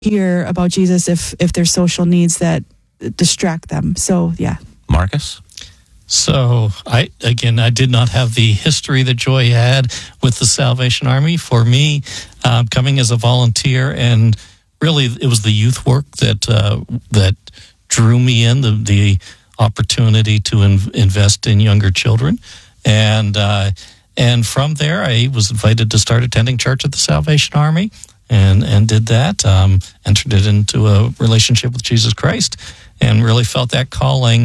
hear about Jesus if there's social needs that distract them. So, yeah. Marcus? So, I did not have the history that Joy had with the Salvation Army. For me, coming as a volunteer, and really it was the youth work that drew me in, the opportunity to invest in younger children. And from there, I was invited to start attending church at the Salvation Army, and did that, entered it into a relationship with Jesus Christ, and really felt that calling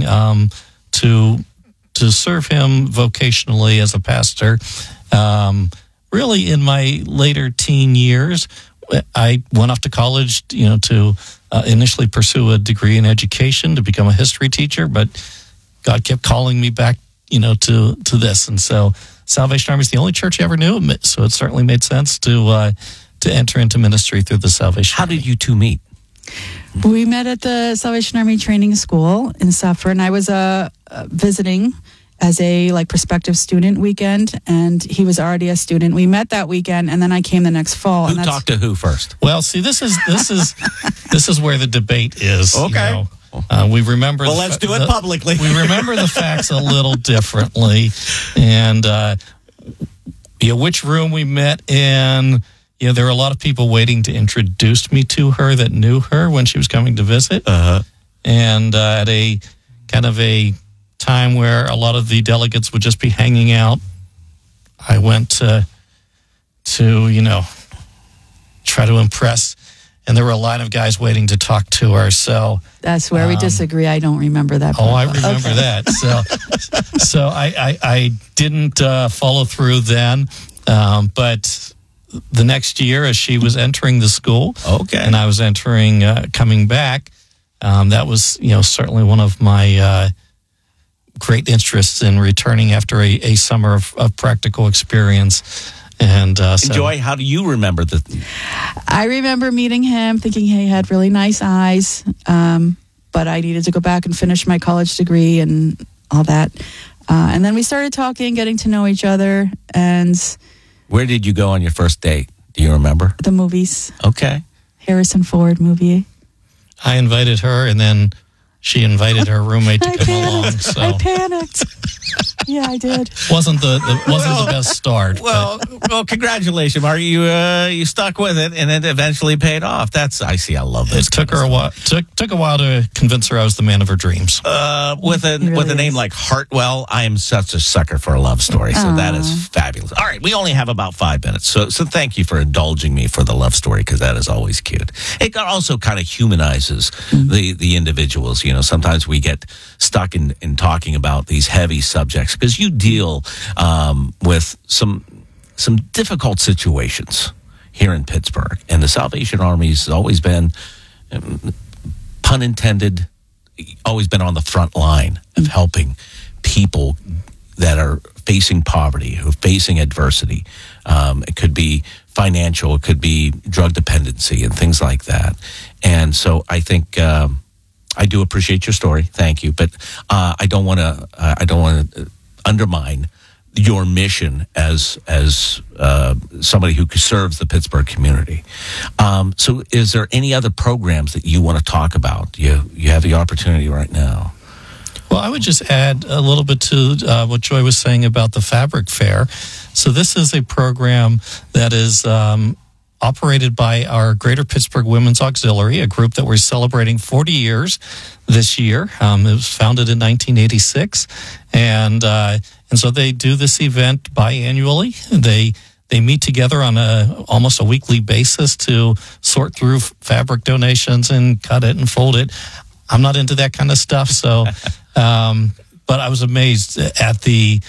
to serve him vocationally as a pastor. Really, in my later teen years, I went off to college, to initially pursue a degree in education to become a history teacher, but God kept calling me back, to this. And so Salvation Army is the only church I ever knew, so it certainly made sense to enter into ministry through the Salvation Army. How did you two meet? We met at the Salvation Army Training School in Suffolk, and I was visiting as a prospective student weekend, and he was already a student. We met that weekend, and then I came the next fall. Who talked to who first? Well, see, this is where the debate is. Okay. We remember. Well, let's do it publicly. We remember the facts a little differently, and which room we met in. There were a lot of people waiting to introduce me to her that knew her when she was coming to visit. And at a kind of a time where a lot of the delegates would just be hanging out, I went to try to impress, and there were a line of guys waiting to talk to her. So that's where we disagree. I don't remember that. I remember that. So I didn't follow through then, but the next year, as she was entering the school, and I was coming back, that was certainly one of my great interests in returning after a summer of practical experience. And Joy, how do you remember I remember meeting him, thinking he had really nice eyes, but I needed to go back and finish my college degree and all that. And then we started talking, getting to know each other, and where did you go on your first date? Do you remember? The movies. Okay. Harrison Ford movie. I invited her, and then she invited her roommate to come along. So I panicked. Yeah, I did. Wasn't the best start. Well, congratulations, Mark. You stuck with it, and it eventually paid off. I love this. It took her a while. Took a while to convince her I was the man of her dreams. With a name like Hartwell, I am such a sucker for a love story. So that is fabulous. All right, we only have about 5 minutes, so thank you for indulging me for the love story, because that is always cute. It also kind of humanizes the individuals. Sometimes we get stuck in talking about these heavy subjects because you deal with some difficult situations here in Pittsburgh, and the Salvation Army has always been, pun intended, always been on the front line of helping people that are facing poverty, who are facing adversity. It could be financial, it could be drug dependency and things like that. And so I think I do appreciate your story. Thank you, but I don't want to undermine your mission as somebody who serves the Pittsburgh community. So is there any other programs that you want to talk about? You have the opportunity right now. Well, I would just add a little bit to what Joy was saying about the Fabric Fair. So this is a program that is operated by our Greater Pittsburgh Women's Auxiliary, a group that we're celebrating 40 years this year. It was founded in 1986, and so they do this event biannually. They meet together on almost a weekly basis to sort through fabric donations and cut it and fold it. I'm not into that kind of stuff, so but I was amazed at the